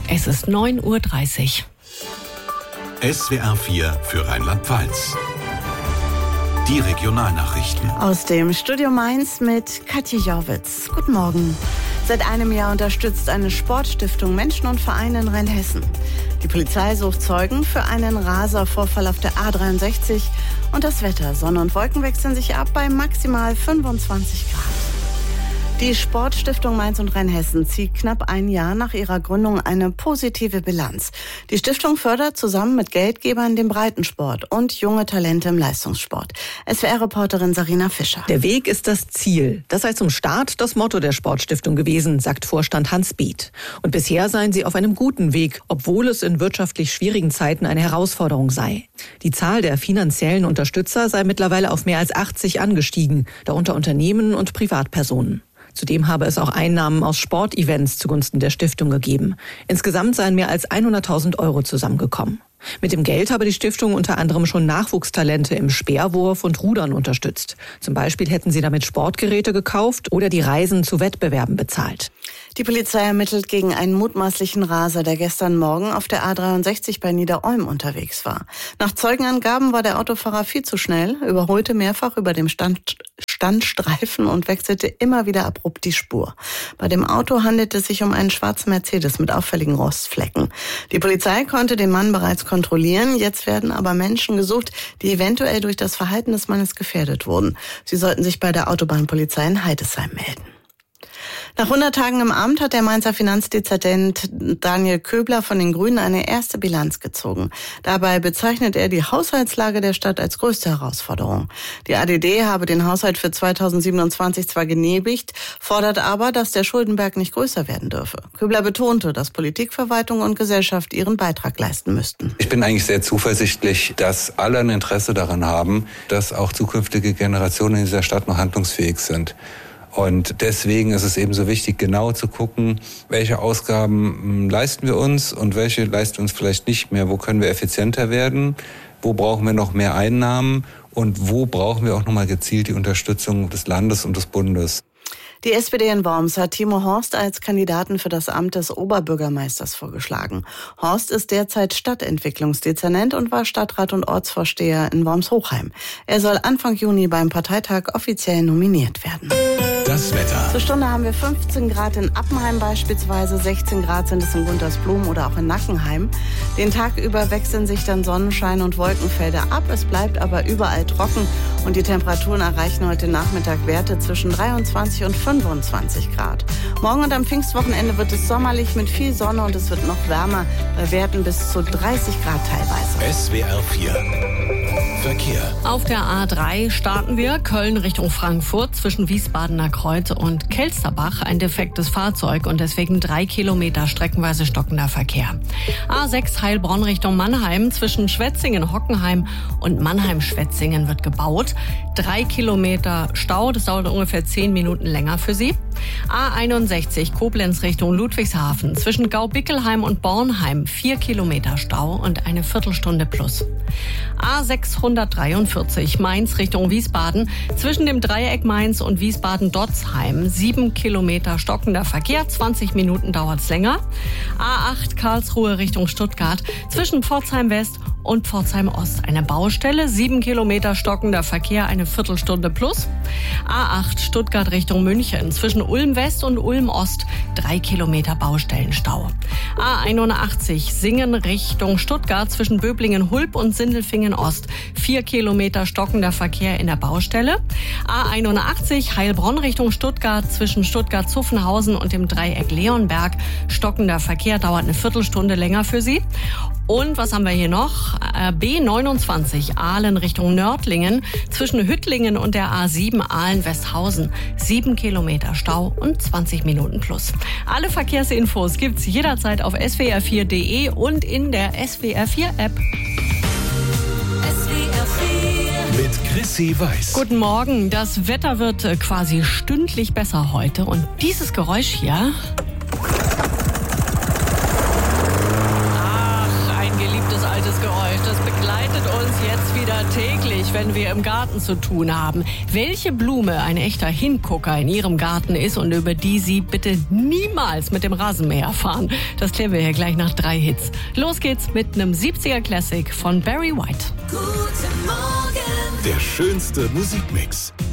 Es ist 9:30 Uhr. SWR 4 für Rheinland-Pfalz. Die Regionalnachrichten. Aus dem Studio Mainz mit Katja Jorwitz. Guten Morgen. Seit einem Jahr unterstützt eine Sportstiftung Menschen und Vereine in Rheinhessen. Die Polizei sucht Zeugen für einen Raservorfall auf der A63. Und das Wetter. Sonne und Wolken wechseln sich ab bei maximal 25 Grad. Die Sportstiftung Mainz und Rheinhessen zieht knapp ein Jahr nach ihrer Gründung eine positive Bilanz. Die Stiftung fördert zusammen mit Geldgebern den Breitensport und junge Talente im Leistungssport. SWR-Reporterin Sarina Fischer. Der Weg ist das Ziel. Das sei zum Start das Motto der Sportstiftung gewesen, sagt Vorstand Hans Bieth. Und bisher seien sie auf einem guten Weg, obwohl es in wirtschaftlich schwierigen Zeiten eine Herausforderung sei. Die Zahl der finanziellen Unterstützer sei mittlerweile auf mehr als 80 angestiegen, darunter Unternehmen und Privatpersonen. Zudem habe es auch Einnahmen aus Sportevents zugunsten der Stiftung gegeben. Insgesamt seien mehr als 100.000 € zusammengekommen. Mit dem Geld habe die Stiftung unter anderem schon Nachwuchstalente im Speerwurf und Rudern unterstützt. Zum Beispiel hätten sie damit Sportgeräte gekauft oder die Reisen zu Wettbewerben bezahlt. Die Polizei ermittelt gegen einen mutmaßlichen Raser, der gestern Morgen auf der A63 bei Niederolm unterwegs war. Nach Zeugenangaben war der Autofahrer viel zu schnell, überholte mehrfach über dem Standstreifen und wechselte immer wieder abrupt die Spur. Bei dem Auto handelt es sich um einen schwarzen Mercedes mit auffälligen Rostflecken. Die Polizei konnte den Mann bereits kontrollieren. Jetzt werden aber Menschen gesucht, die eventuell durch das Verhalten des Mannes gefährdet wurden. Sie sollten sich bei der Autobahnpolizei in Heidesheim melden. Nach 100 Tagen im Amt hat der Mainzer Finanzdezernent Daniel Köbler von den Grünen eine erste Bilanz gezogen. Dabei bezeichnet er die Haushaltslage der Stadt als größte Herausforderung. Die ADD habe den Haushalt für 2027 zwar genehmigt, fordert aber, dass der Schuldenberg nicht größer werden dürfe. Köbler betonte, dass Politik, Verwaltung und Gesellschaft ihren Beitrag leisten müssten. Ich bin eigentlich sehr zuversichtlich, dass alle ein Interesse daran haben, dass auch zukünftige Generationen in dieser Stadt noch handlungsfähig sind. Und deswegen ist es eben so wichtig, genau zu gucken, welche Ausgaben leisten wir uns und welche leisten uns vielleicht nicht mehr. Wo können wir effizienter werden? Wo brauchen wir noch mehr Einnahmen? Und wo brauchen wir auch nochmal gezielt die Unterstützung des Landes und des Bundes? Die SPD in Worms hat Timo Horst als Kandidaten für das Amt des Oberbürgermeisters vorgeschlagen. Horst ist derzeit Stadtentwicklungsdezernent und war Stadtrat und Ortsvorsteher in Worms-Hochheim. Er soll Anfang Juni beim Parteitag offiziell nominiert werden. Das Wetter. Zur Stunde haben wir 15 Grad in Appenheim beispielsweise, 16 Grad sind es in Guntersblum oder auch in Nackenheim. Den Tag über wechseln sich dann Sonnenschein und Wolkenfelder ab. Es bleibt aber überall trocken und die Temperaturen erreichen heute Nachmittag Werte zwischen 23 und 25 Grad. Morgen und am Pfingstwochenende wird es sommerlich mit viel Sonne und es wird noch wärmer, bei Werten bis zu 30 Grad teilweise. SWR 4 Verkehr. Auf der A3 starten wir Köln Richtung Frankfurt zwischen Wiesbadener Kreuz und Kelsterbach. Ein defektes Fahrzeug und deswegen 3 Kilometer streckenweise stockender Verkehr. A6 Heilbronn Richtung Mannheim zwischen Schwetzingen-Hockenheim und Mannheim-Schwetzingen wird gebaut. 3 Kilometer Stau, das dauert ungefähr 10 Minuten länger für Sie. A61 Koblenz Richtung Ludwigshafen zwischen Gaubickelheim und Bornheim 4 Kilometer Stau und eine Viertelstunde plus. A643 Mainz Richtung Wiesbaden zwischen dem Dreieck Mainz und Wiesbaden-Dotzheim 7 Kilometer stockender Verkehr, 20 Minuten dauert's länger. A8 Karlsruhe Richtung Stuttgart zwischen Pforzheim West und Pforzheim Ost eine Baustelle, 7 Kilometer stockender Verkehr, eine Viertelstunde plus. A8 Stuttgart Richtung München zwischen Ulm West und Ulm Ost 3 Kilometer Baustellenstau. A81 Singen Richtung Stuttgart zwischen Böblingen-Hulb und Sindelfingen Ost 4 Kilometer stockender Verkehr in der Baustelle. A81 Heilbronn Richtung Stuttgart zwischen Stuttgart-Zuffenhausen und dem Dreieck Leonberg stockender Verkehr, dauert eine Viertelstunde länger für Sie. Und was haben wir hier noch? B29 Aalen Richtung Nördlingen zwischen Hüttlingen und der A7 Aalen-Westhausen 7 Kilometer Stau und 20 Minuten plus. Alle Verkehrsinfos gibt's jederzeit auf swr4.de und in der SWR4 App. Mit Chrissy Weiß. Guten Morgen. Das Wetter wird quasi stündlich besser heute und dieses Geräusch hier. Altes Geräusch, das begleitet uns jetzt wieder täglich wenn wir im Garten zu tun haben. Welche Blume ein echter Hingucker in Ihrem Garten ist und über die Sie bitte niemals mit dem Rasenmäher fahren, das klären wir hier gleich nach 3 Hits. Los geht's mit einem 70er Classic von Barry White. Der schönste Musikmix.